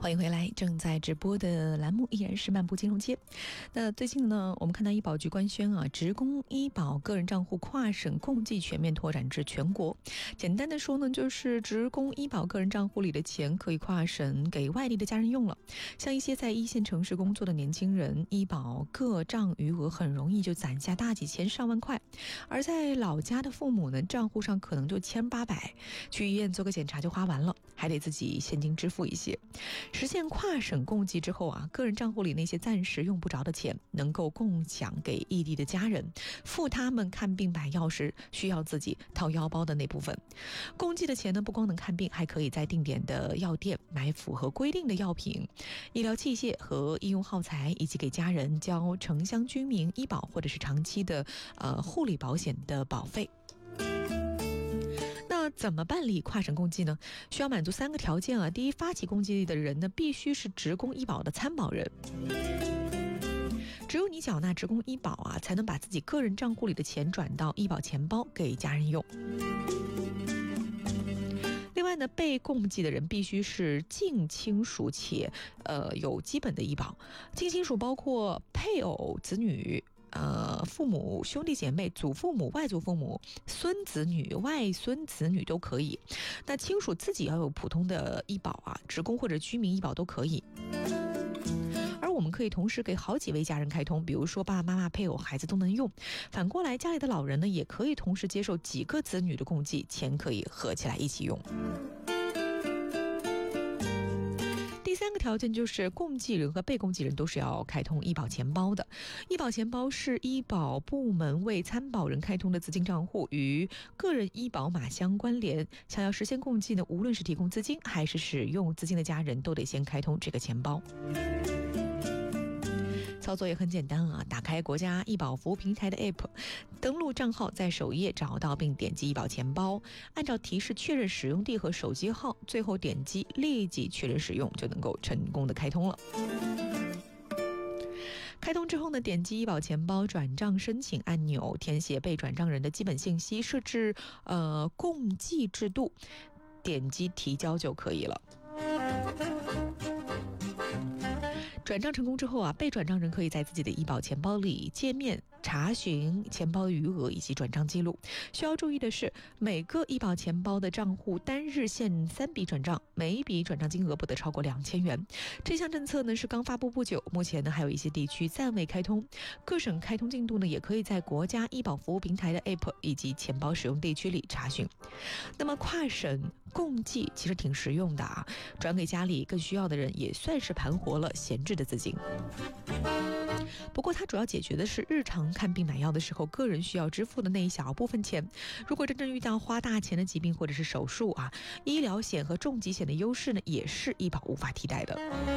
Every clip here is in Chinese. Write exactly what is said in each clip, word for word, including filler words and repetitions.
欢迎回来，正在直播的栏目依然是漫步金融街。那最近呢，我们看到医保局官宣啊，职工医保个人账户跨省共计全面拓展至全国。简单的说呢，就是职工医保个人账户里的钱可以跨省给外地的家人用了。像一些在一线城市工作的年轻人，医保个账余额很容易就攒下大几千上万块，而在老家的父母呢，账户上可能就千八百，去医院做个检查就花完了，还得自己现金支付一些。实现跨省共计之后啊，个人账户里那些暂时用不着的钱能够共享给异地的家人，付他们看病买药时需要自己掏腰包的那部分。共计的钱呢，不光能看病，还可以在定点的药店买符合规定的药品、医疗器械和医用耗材，以及给家人交城乡居民医保或者是长期的呃护理保险的保费。那怎么办理跨省共计呢？需要满足三个条件啊。第一，发起共计的人呢，必须是职工医保的参保人。只有你缴纳职工医保啊，才能把自己个人账户里的钱转到医保钱包给家人用。另外呢，被共计的人必须是近亲属且呃有基本的医保。近亲属包括配偶、子女、呃，父母、兄弟姐妹、祖父母、外祖父母、孙子女、外孙子女都可以。那亲属自己要有普通的医保啊，职工或者居民医保都可以。而我们可以同时给好几位家人开通，比如说爸爸妈妈、配偶、孩子都能用。反过来，家里的老人呢，也可以同时接受几个子女的共计，钱可以合起来一起用。第三个条件就是共计人和被共计人都是要开通医保钱包的。医保钱包是医保部门为参保人开通的资金账户，与个人医保码相关联。想要实现共计呢，无论是提供资金还是使用资金的家人，都得先开通这个钱包。操作也很简单啊，打开国家医保服务平台的 A P P， 登录账号，在首页找到并点击医保钱包，按照提示确认使用地和手机号，最后点击立即确认使用，就能够成功的开通了。开通之后呢，点击医保钱包转账申请按钮，填写被转账人的基本信息，设置呃共计制度，点击提交就可以了。转账成功之后啊，被转账人可以在自己的医保钱包里界面查询钱包的余额以及转账记录。需要注意的是，每个医保钱包的账户单日限三笔转账，每一笔转账金额不得超过两千元。这项政策呢是刚发布不久，目前呢还有一些地区暂未开通。各省开通进度呢，也可以在国家医保服务平台的 A P P 以及钱包使用地区里查询。那么跨省共计其实挺实用的啊，转给家里更需要的人，也算是盘活了闲置的资金。不过它主要解决的是日常看病买药的时候个人需要支付的那一小部分钱。如果真正遇到花大钱的疾病或者是手术啊，医疗险和重疾险的优势呢，也是医保无法替代的。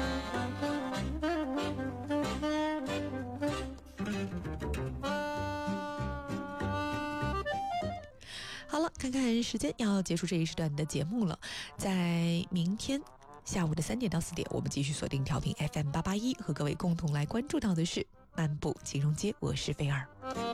好了，看看时间，要结束这一时段的节目了。在明天下午的三点到四点，我们继续锁定调频 F M 八八一，和各位共同来关注到的是漫步金融街，我是菲儿。